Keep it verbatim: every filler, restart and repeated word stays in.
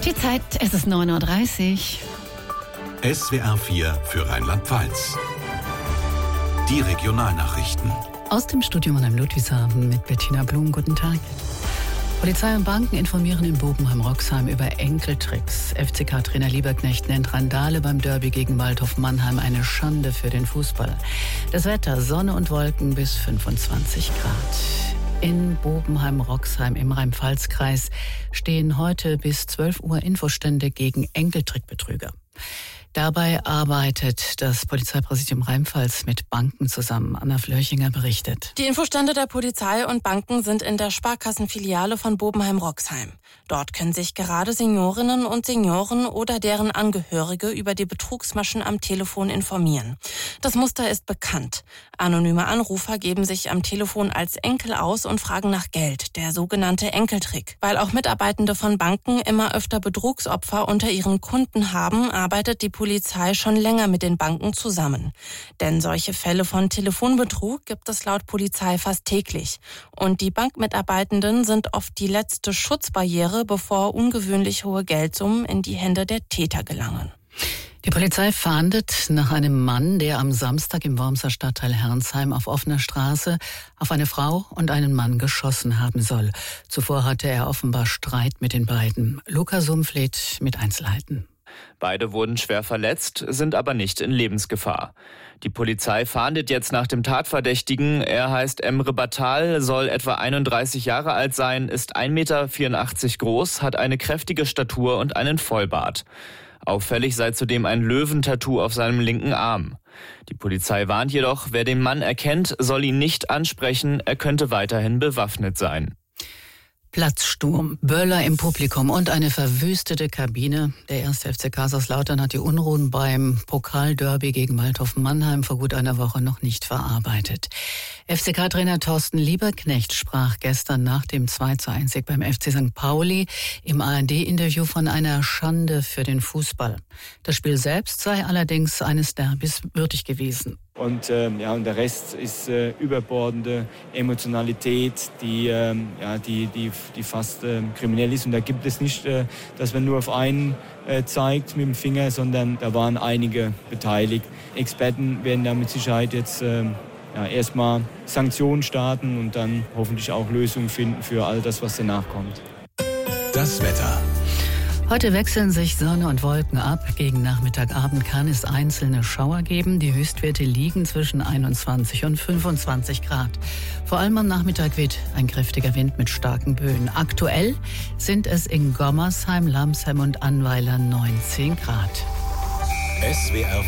Die Zeit, es ist neun Uhr dreißig. S W R vier für Rheinland-Pfalz. Die Regionalnachrichten. Aus dem Studio Mannheim Ludwigshafen mit Bettina Blum. Guten Tag. Polizei und Banken informieren in Bobenheim-Roxheim über Enkeltricks. F C K-Trainer Lieberknecht nennt Randale beim Derby gegen Waldhof Mannheim eine Schande für den Fußball. Das Wetter, Sonne und Wolken bis fünfundzwanzig Grad. In Bobenheim-Roxheim im Rhein-Pfalz-Kreis stehen heute bis zwölf Uhr Infostände gegen Enkeltrickbetrüger. Dabei arbeitet das Polizeipräsidium Rheinpfalz mit Banken zusammen. Anna Flörchinger berichtet. Die Infostände der Polizei und Banken sind in der Sparkassenfiliale von Bobenheim-Roxheim. Dort können sich gerade Seniorinnen und Senioren oder deren Angehörige über die Betrugsmaschen am Telefon informieren. Das Muster ist bekannt. Anonyme Anrufer geben sich am Telefon als Enkel aus und fragen nach Geld, der sogenannte Enkeltrick. Weil auch Mitarbeitende von Banken immer öfter Betrugsopfer unter ihren Kunden haben, arbeitet die Polizei schon länger mit den Banken zusammen. Denn solche Fälle von Telefonbetrug gibt es laut Polizei fast täglich. Und die Bankmitarbeitenden sind oft die letzte Schutzbarriere, bevor ungewöhnlich hohe Geldsummen in die Hände der Täter gelangen. Die Polizei fahndet nach einem Mann, der am Samstag im Wormser Stadtteil Herrnsheim auf offener Straße auf eine Frau und einen Mann geschossen haben soll. Zuvor hatte er offenbar Streit mit den beiden. Luca Sumfleet mit Einzelheiten. Beide wurden schwer verletzt, sind aber nicht in Lebensgefahr. Die Polizei fahndet jetzt nach dem Tatverdächtigen. Er heißt Emre Batal, soll etwa einunddreißig Jahre alt sein, ist ein Meter vierundachtzig groß, hat eine kräftige Statur und einen Vollbart. Auffällig sei zudem ein Löwentattoo auf seinem linken Arm. Die Polizei warnt jedoch, wer den Mann erkennt, soll ihn nicht ansprechen, er könnte weiterhin bewaffnet sein. Platzsturm, Böller im Publikum und eine verwüstete Kabine. Der erste F C Kaiserslautern hat die Unruhen beim Pokalderby gegen Waldhof Mannheim vor gut einer Woche noch nicht verarbeitet. F C K-Trainer Thorsten Lieberknecht sprach gestern nach dem zwei zu eins Sieg beim F C Sankt Pauli im A R D-Interview von einer Schande für den Fußball. Das Spiel selbst sei allerdings eines Derbys würdig gewesen. Und, ähm, ja, und der Rest ist äh, überbordende Emotionalität, die, ähm, ja, die, die, die fast äh, kriminell ist. Und da gibt es nicht, äh, dass man nur auf einen äh, zeigt mit dem Finger, sondern da waren einige beteiligt. Experten werden da mit Sicherheit jetzt äh, ja, erstmal Sanktionen starten und dann hoffentlich auch Lösungen finden für all das, was danach kommt. Das Wetter. Heute wechseln sich Sonne und Wolken ab. Gegen Nachmittagabend kann es einzelne Schauer geben. Die Höchstwerte liegen zwischen einundzwanzig und fünfundzwanzig Grad. Vor allem am Nachmittag weht ein kräftiger Wind mit starken Böen. Aktuell sind es in Gommersheim, Lamsheim und Annweiler neunzehn Grad. S W R